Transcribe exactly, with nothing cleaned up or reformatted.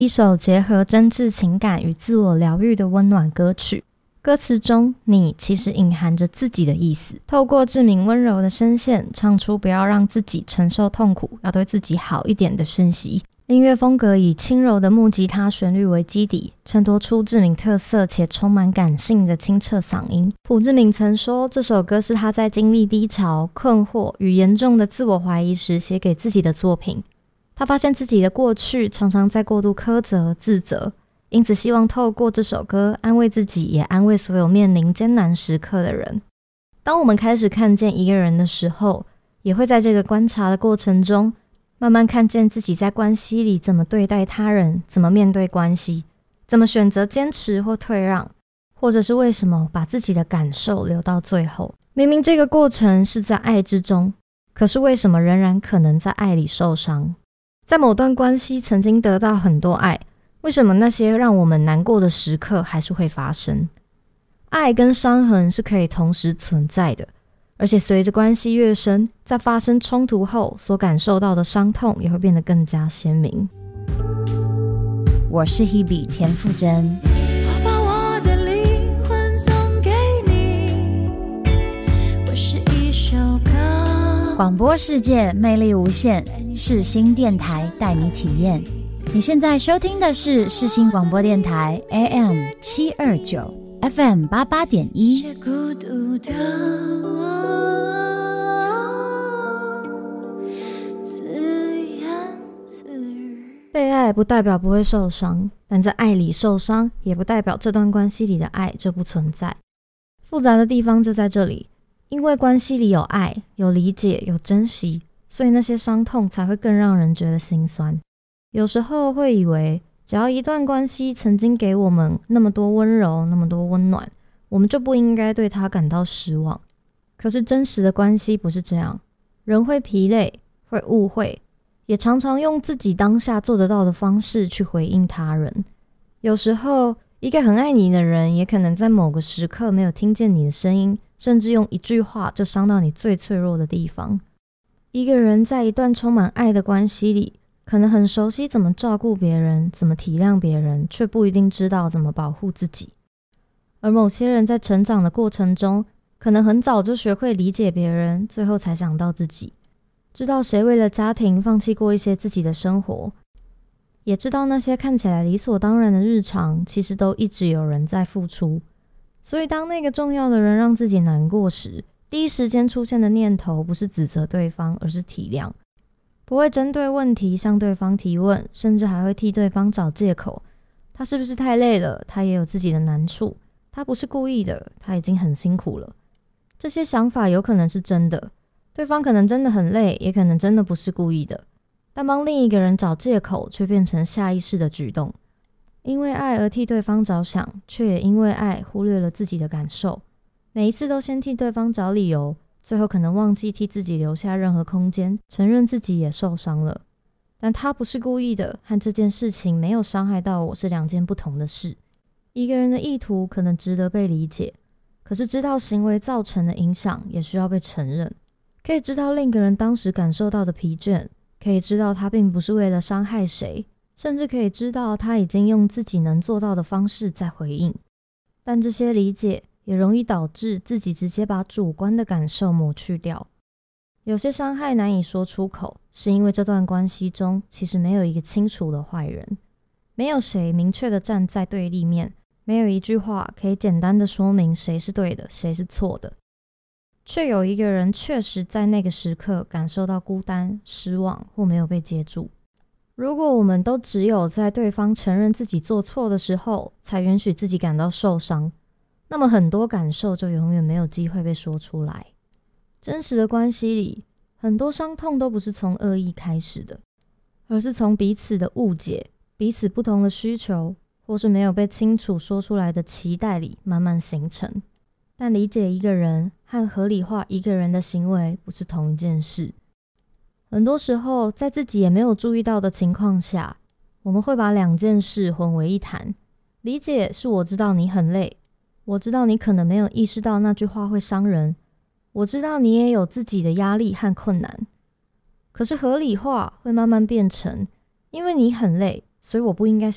一首结合真挚情感与自我疗愈的温暖歌曲。歌词中你其实隐含着自己的意思，透过志明温柔的声线唱出不要让自己承受痛苦，要对自己好一点的讯息。音乐风格以轻柔的木吉他旋律为基底，衬托出志明特色且充满感性的清澈嗓音。朴志明曾说，这首歌是他在经历低潮、困惑与严重的自我怀疑时写给自己的作品。他发现自己的过去常常在过度苛责、自责，因此希望透过这首歌安慰自己，也安慰所有面临艰难时刻的人。当我们开始看见一个人的时候，也会在这个观察的过程中慢慢看见自己在关系里怎么对待他人，怎么面对关系，怎么选择坚持或退让，或者是为什么把自己的感受留到最后。明明这个过程是在爱之中，可是为什么仍然可能在爱里受伤？在某段关系曾经得到很多爱，为什么那些让我们难过的时刻还是会发生？爱跟伤痕是可以同时存在的，而且随着关系越深，在发生冲突后所感受到的伤痛也会变得更加鲜明。 我是 Hebe 田馥甄， 我把我的灵魂送给你，我是一首歌。 广播世界魅力无限，世新电台带你体验。你现在收听的是世新广播电台 A M 七二九 F M 八八点一。 孤独的被爱不代表不会受伤，但在爱里受伤也不代表这段关系里的爱就不存在。复杂的地方就在这里，因为关系里有爱、有理解、有珍惜，所以那些伤痛才会更让人觉得心酸。有时候会以为只要一段关系曾经给我们那么多温柔、那么多温暖，我们就不应该对它感到失望。可是真实的关系不是这样，人会疲累，会误会，也常常用自己当下做得到的方式去回应他人。有时候一个很爱你的人也可能在某个时刻没有听见你的声音，甚至用一句话就伤到你最脆弱的地方。一个人在一段充满爱的关系里，可能很熟悉怎么照顾别人，怎么体谅别人，却不一定知道怎么保护自己。而某些人在成长的过程中，可能很早就学会理解别人，最后才想到自己。知道谁为了家庭放弃过一些自己的生活，也知道那些看起来理所当然的日常，其实都一直有人在付出。所以当那个重要的人让自己难过时，第一时间出现的念头不是指责对方，而是体谅。不会针对问题向对方提问，甚至还会替对方找借口。他是不是太累了？他也有自己的难处。他不是故意的，他已经很辛苦了。这些想法有可能是真的，对方可能真的很累，也可能真的不是故意的。但帮另一个人找借口却变成下意识的举动，因为爱而替对方着想，却也因为爱忽略了自己的感受。每一次都先替对方找理由，最后可能忘记替自己留下任何空间，承认自己也受伤了。但他不是故意的，和这件事情没有伤害到我是两件不同的事。一个人的意图可能值得被理解，可是知道行为造成的影响也需要被承认。可以知道另一个人当时感受到的疲倦，可以知道他并不是为了伤害谁，甚至可以知道他已经用自己能做到的方式在回应。但这些理解也容易导致自己直接把主观的感受抹去掉。有些伤害难以说出口，是因为这段关系中其实没有一个清楚的坏人，没有谁明确的站在对立面，没有一句话可以简单的说明谁是对的，谁是错的。却有一个人确实在那个时刻感受到孤单、失望或没有被接住。如果我们都只有在对方承认自己做错的时候才允许自己感到受伤，那么很多感受就永远没有机会被说出来。真实的关系里，很多伤痛都不是从恶意开始的，而是从彼此的误解、彼此不同的需求，或是没有被清楚说出来的期待里慢慢形成。但理解一个人和合理化一个人的行为不是同一件事。很多时候，在自己也没有注意到的情况下，我们会把两件事混为一谈。理解是我知道你很累，我知道你可能没有意识到那句话会伤人，我知道你也有自己的压力和困难。可是合理化会慢慢变成，因为你很累，所以我不应该